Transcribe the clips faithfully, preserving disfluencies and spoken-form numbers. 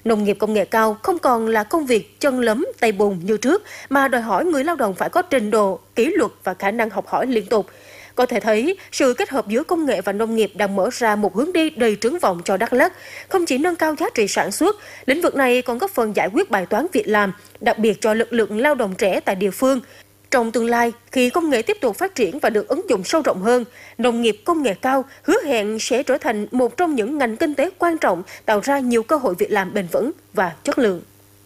Nông nghiệp công nghệ cao không còn là công việc chân lấm tay bùn như trước, mà đòi hỏi người lao động phải có trình độ, kỷ luật và khả năng học hỏi liên tục. Có thể thấy, sự kết hợp giữa công nghệ và nông nghiệp đang mở ra một hướng đi đầy triển vọng cho Đắk Lắk. Không chỉ nâng cao giá trị sản xuất, lĩnh vực này còn góp phần giải quyết bài toán việc làm, đặc biệt cho lực lượng lao động trẻ tại địa phương. Trong tương lai, khi công nghệ tiếp tục phát triển và được ứng dụng sâu rộng hơn, nông nghiệp công nghệ cao hứa hẹn sẽ trở thành một trong những ngành kinh tế quan trọng, tạo ra nhiều cơ hội việc làm bền vững và chất lượng.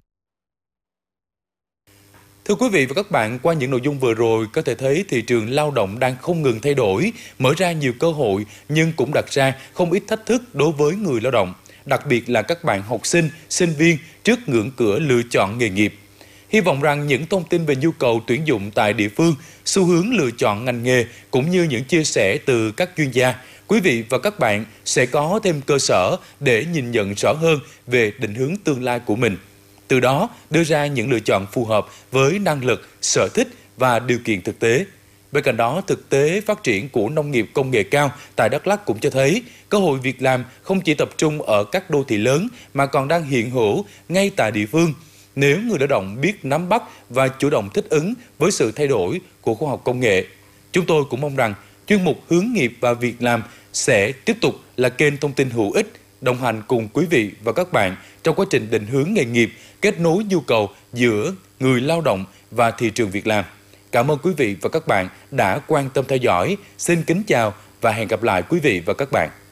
Thưa quý vị và các bạn, qua những nội dung vừa rồi có thể thấy thị trường lao động đang không ngừng thay đổi, mở ra nhiều cơ hội nhưng cũng đặt ra không ít thách thức đối với người lao động, đặc biệt là các bạn học sinh, sinh viên trước ngưỡng cửa lựa chọn nghề nghiệp. Hy vọng rằng những thông tin về nhu cầu tuyển dụng tại địa phương, xu hướng lựa chọn ngành nghề cũng như những chia sẻ từ các chuyên gia, quý vị và các bạn sẽ có thêm cơ sở để nhìn nhận rõ hơn về định hướng tương lai của mình. Từ đó đưa ra những lựa chọn phù hợp với năng lực, sở thích và điều kiện thực tế. Bên cạnh đó, thực tế phát triển của nông nghiệp công nghệ cao tại Đắk Lắk cũng cho thấy cơ hội việc làm không chỉ tập trung ở các đô thị lớn mà còn đang hiện hữu ngay tại địa phương. Nếu người lao động biết nắm bắt và chủ động thích ứng với sự thay đổi của khoa học công nghệ. Chúng tôi cũng mong rằng chuyên mục Hướng nghiệp và Việc làm sẽ tiếp tục là kênh thông tin hữu ích, đồng hành cùng quý vị và các bạn trong quá trình định hướng nghề nghiệp, kết nối nhu cầu giữa người lao động và thị trường việc làm. Cảm ơn quý vị và các bạn đã quan tâm theo dõi. Xin kính chào và hẹn gặp lại quý vị và các bạn.